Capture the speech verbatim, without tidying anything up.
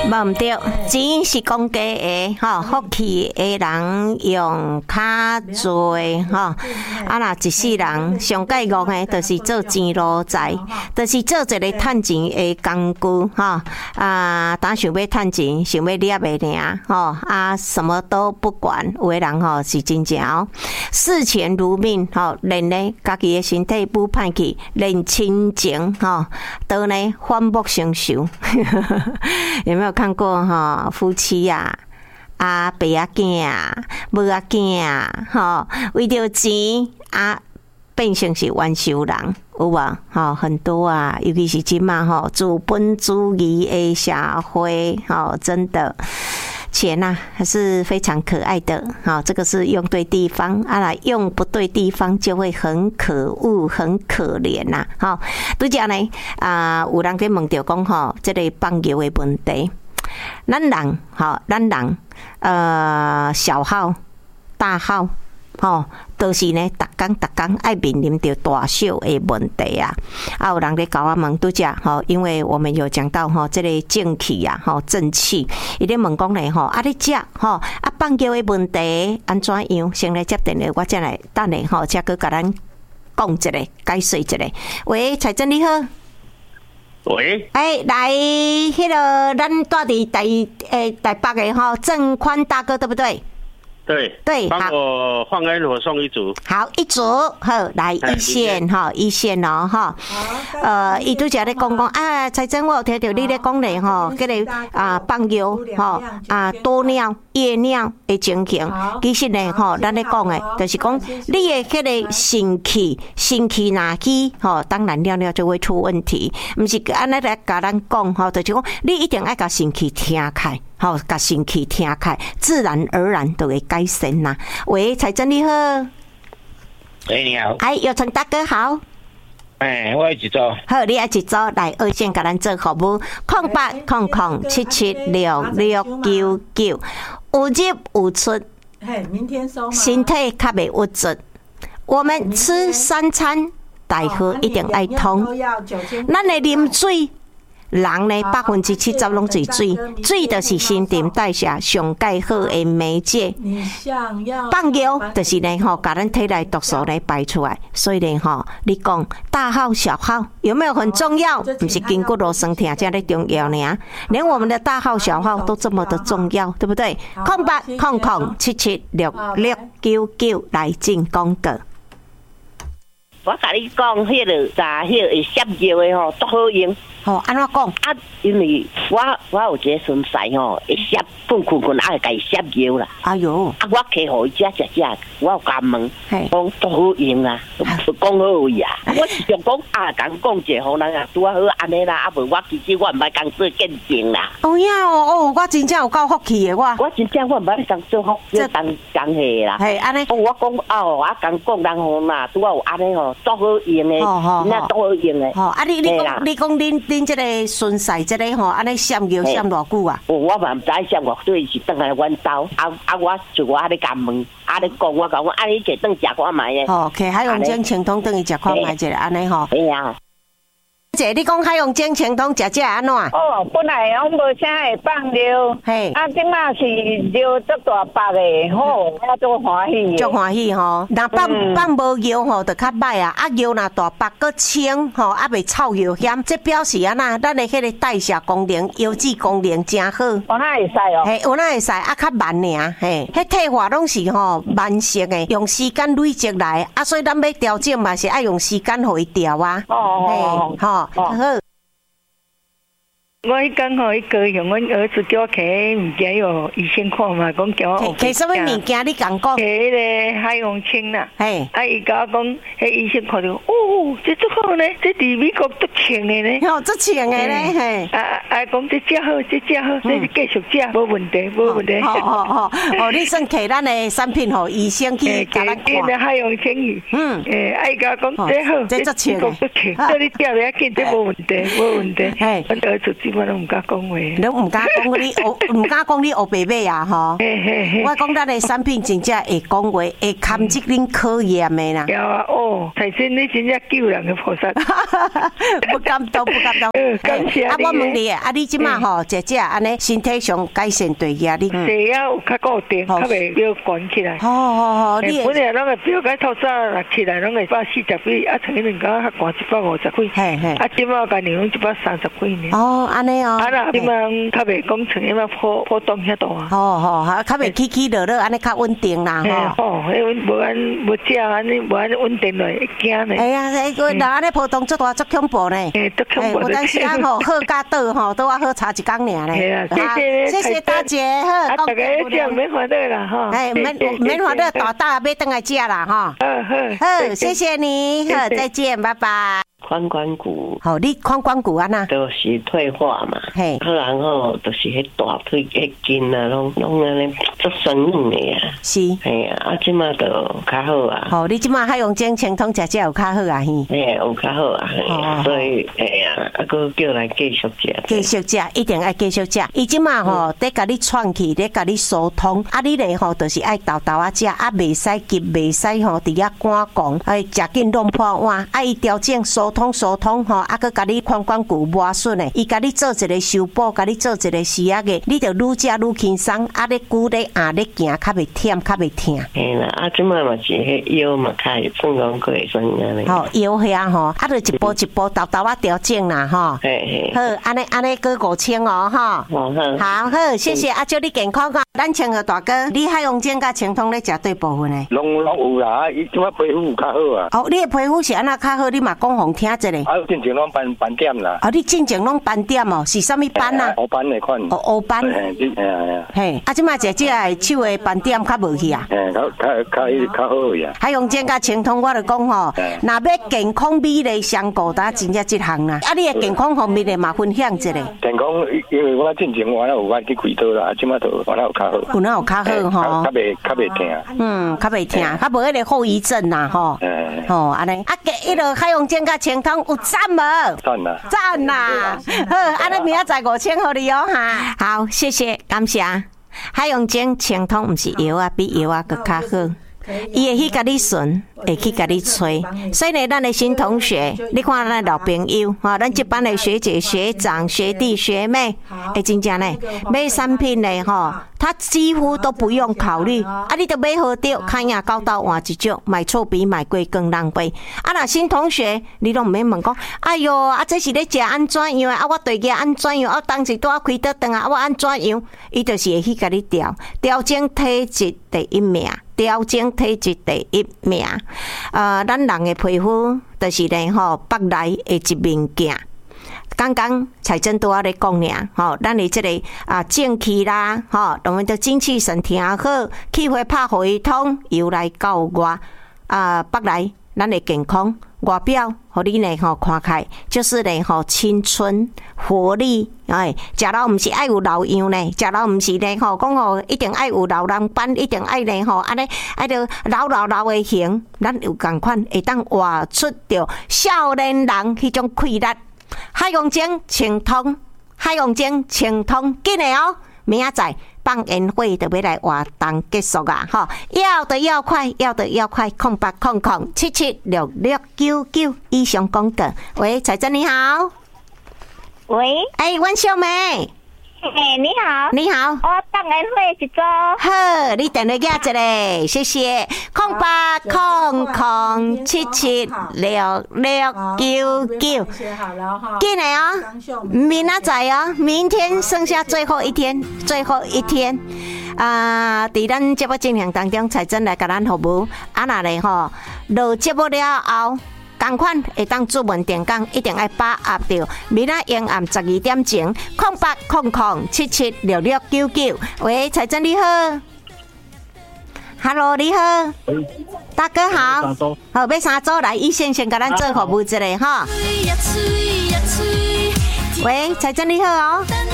无毋对，钱是公家的，吼，福气的人用较侪，吼，啊若一世人上介误的，就是做钱路财，就是做一个趁钱的工具，吼，啊，当想要趁钱，想要掠的尔，吼，啊，什么都不管，有的人吼是真正哦，视钱如命，吼，连呢家己的身体不歹去，连亲情，吼，都呢反目成仇。有没有看过哈？夫妻呀、啊，啊爸啊囝啊，母啊囝啊，哈，为着钱啊，变成是冤仇人，有无？哈，很多啊，尤其是今嘛哈，资本主义的社会，哈，真的。钱呐、啊、还是非常可爱的，好，这个是用对地方啊，用不对地方就会很可恶、很可怜呐。好，拄则呢啊，有人在问到讲吼，这个放尿的问题，咱人吼，咱人呃小号、大号。吼，都、就是呢，逐工逐工爱面临着大小的问题啊！啊，有人咧甲我问拄则吼，因为我们有讲到吼，这个正气啊，吼正气，伊咧问讲咧吼，啊咧食吼，啊放尿的问题安怎样？先来接电话，我再来等下吼，再去甲咱讲一个，解说一个。喂，财政你好。 喂， 哎、欸，来，迄、那个咱住伫台诶台北的吼，郑宽大哥对不对？ 对对， 帮我放烟火送一组。 好，一组，好，来一线哈，一线哦哈。呃，伊拄则咧讲讲啊，财政我有听到你咧讲咧吼，迄个啊放尿吼啊多尿夜尿的情形，其实咧吼，咱咧讲诶，就是讲你的迄个肾气，肾气若去吼，当然尿尿就会出问题，毋是安尼来甲咱讲吼，就是讲你一定爱甲肾气听开。好，甲肾气听开，自然而然就会改善啦。喂，财政你好。 喂，你好。 哎，有成大哥好。 哎，我一组。 好，你爱一组来二线甲咱做服务，空八空空七七六六九九，有入有出。 嘿，明天收吗？ 身体较袂郁卒。我们吃三餐，大喝一定爱通。咱来啉水。人呢，百分之七十拢是水，水就是新陈代谢上介好的媒介。放尿就是呢吼，把咱体内毒素呢排出来。所以呢吼，你讲大号小号有没有很重要？不是筋骨肉酸痛才咧重要呢，连我们的大号小号都这么的重要，对不对？空八空空七七六六九九来进广告。 我甲你讲，迄个查迄个会摄尿的吼，足好用。 哦，安怎讲？ 啊，因为我我有一个孙婿吼，会摄困困困，啊，会家己摄尿啦。 哎哟！ 啊，我摕互伊食食食，我有甲问，讲足好用啊，讲好位啊。我是想讲啊，甲讲一个互人啊，拄啊好安尼啦，啊无我其实我毋捌讲做见证啦。 哦呀哦哦，我真正有够福气的我。 我真正我毋捌讲做福，做当讲下啦。 系安尼。 哦，我讲哦，我讲讲人吼嘛，拄啊有安尼吼，足好用的，真正足好用的。 哦，啊你你讲你讲恁恁这个孙婿这个吼，安尼摄尿摄偌久啊？ 哦，我嘛毋知摄偌久，是等来阮兜，啊啊，我就我安尼甲问，啊你讲我讲我安尼摕顿食看卖诶。 哦，摕海洋精清汤顿去食看卖者安尼吼。 对啊。 姐，你讲海洋精清汤食食安怎？ 哦，本来我无啥会放尿，嘿，啊，即马是尿足大白的，好，我足欢喜。 足欢喜吼，若放放无尿吼，就较歹啊。啊，尿若大白搁清吼，啊袂臭又咸，这表示啊呐，咱的迄个代谢功能、油脂功能真好。 有哪会使哦？ 嘿，有哪会使啊？较慢尔，嘿，迄退化拢是吼慢性的，用时间累积来，啊，所以咱要调整嘛，是爱用时间互伊调啊。 哦哦哦。好。 我迄天吼，伊高雄，阮儿子叫我摕物件哟，医生看嘛，讲叫我摕什么物件？你讲讲。 摕迄个海洋清啦。 嘿。 啊，伊甲我讲，迄医生看到，哦，这足好呢，这伫美国足清的呢。 哦，足清的呢，嘿。 啊啊，讲这只好，这只好，这是继续食，无问题，无问题。 哦哦哦，哦，你算摕咱的产品互医生去甲咱看。 摕海洋清，嗯，诶，啊，伊甲我讲，这好， 这足清的。 这你食袂要紧，这无问题，无问题。 嘿， 阮儿子食。 即摆拢唔敢讲话。 你唔敢讲你学，唔敢讲你学白马啊吼。我讲咱的产品真正会讲话，会堪这恁考验的啦。 有啊，哦，才真你真正救人的菩萨。 不敢当，不敢当。 感谢你。 啊，我问你啊，你即马吼，姐姐安尼身体上改善对呀？你血压有较固定，较袂飙悬起来。 好好好，你本来拢会飙到透早六起来，拢会一百四十几，啊，前一两工较悬一百五十几。嘿嘿。啊，即马家己拢一百三十几呢。哦，安尼哦。啊啦，即马较袂讲像迄么波波动遐大啊。 好好好，较袂起起落落，安尼较稳定啦吼。哦，迄无安无食安尼无安稳定落会惊呢。 哎呀，迄个人安尼波动足大足恐怖呢。 哎，足恐怖。 有当时啊吼，好甲倒吼，倒啊好差一工尔咧。 谢谢， 谢谢大姐，好， 大家这样免烦恼啦哈。 哎，免免烦恼，大大要等来食啦哈。 好好， 好，谢谢你，好，再见，拜拜。 髋关骨， 好，你髋关骨啊呐， 就是退化嘛，嘿，啊然后就是迄大腿迄筋啊，拢拢安尼足酸软的啊，是，嘿啊，啊即马就较好啊。 好，你即马海洋精清通食食有较好啊，嘿， 嘿，有较好啊，嘿，所以哎呀，啊个叫来继续食， 继续食，一定爱继续食。伊即马吼，得甲你串起，得甲你疏通，啊你咧吼，就是爱豆豆啊食，啊袂使急，袂使吼伫遐赶工，哎食紧弄破碗，啊伊调整疏通疏通吼，啊佮甲你髋关骨磨损诶，伊甲你做一个修补，甲你做一个施压嘅，你就愈食愈轻松，啊咧骨咧硬咧行，较袂忝，较袂疼。 嘿啦，啊即摆嘛是迄腰嘛较会算讲过会算安尼。 吼腰遐吼，啊就一步一步豆豆啊调整啦吼。 嘿嘿。 好，安尼安尼过五千哦吼。好好好，谢谢，啊祝你健康啊！咱请个大哥，你海洋精甲清通咧食对部分诶。 拢拢有啦，伊即摆皮肤较好啊。 哦，你诶皮肤是安那较好？你嘛讲互听一下。 啊，进前拢斑斑点啦。 哦，你进前拢斑点哦，是啥物斑啊？ 黑斑的款。 哦，黑斑。 嘿，嘿嘿。 嘿，啊，即摆姐姐诶手诶斑点较无去啊。 嘿，较较较较好去啊。 海洋精甲清通，我就讲吼，若要健康美丽相顾，呾真正即项啦。啊，你诶健康方面诶嘛分享一下。 健康，因为我进前我有捌去开刀啦，即摆都我有较好。 有哪有较好吼？ 较袂较袂疼。嗯， 较袂疼，较无迄个后遗症啦吼。嗯。吼，安尼啊，迄个海洋精甲清通有赞无？ 赞啦！ 赞啦！好，安尼明仔载五千互你哦哈。好，谢谢，感谢。海洋精清通毋是药啊，比药啊更较好。伊会去甲你顺，会去甲你吹。所以呢，咱的新同学，你看咱老朋友，哈，咱这班的学姐、学长、学弟、学妹，会真正呢，买产品呢，哈，他几乎都不用考虑，啊，你都买好着，看呀高到换一种，买错比买贵更浪费。啊，若新同学，你都毋免问讲，哎哟，啊，这是咧食安怎样啊？啊，我对个安怎样？啊，当时拄啊开刀顿啊，我安怎样？伊就是会去甲你调，调整体质第一名。调整体质第一名，呃，咱人的皮肤就是咧吼，腹内的一面镜。刚刚彩珍都在咧讲尔，吼，咱的这个啊正气啦，吼，当然都精气神调好，气血拍互伊通，由来到外啊腹内，咱的健康。外表，互你呢吼看开，就是呢吼青春活力，哎，食老毋是爱有老样呢，食老毋是呢吼讲吼一定爱有老人斑，一定爱呢吼安尼爱着老老老的型，咱有共款会当活出着少年人迄种气力。海洋精清通，海洋精清通，紧的哦，明仔载。放烟火就要来活动结束啊！吼，要得要快，要得要快，空八空空七七六六九九以上广告。喂，彩珍你好。 喂， 哎、欸，阮小妹。 哎，你好， 你好， 我放烟火一组。 好，你等下夹一个，谢谢。空八空空七七六六九九，进来哦，明仔载哦，明天剩下最后一天，最后一天。啊，伫咱节目进行当中，彩珍来甲咱服务。啊，那咧吼，落节目了后。同款会当主文电讲，一定爱把握到明仔阴暗十二点前，空八空空七七六六九九。喂，彩珍你好 ，Hello 你好，大哥好，好要三组来，一线先甲咱做服务一下哈。喂，彩珍你好哦。